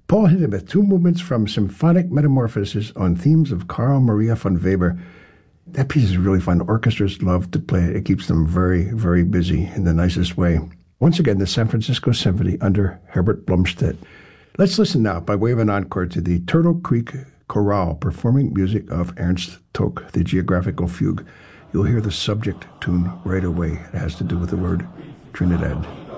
Paul Hindemith, two movements from Symphonic Metamorphosis on themes of Carl Maria von Weber. That piece is really fun. Orchestras love to play it. It keeps them very, very busy in the nicest way. Once again, the San Francisco Symphony under Herbert Blomstedt. Let's listen now, by way of an encore, to the Turtle Creek Chorale performing music of Ernst Tock, the Geographical Fugue. You'll hear the subject tune right away. It has to do with the word Trinidad.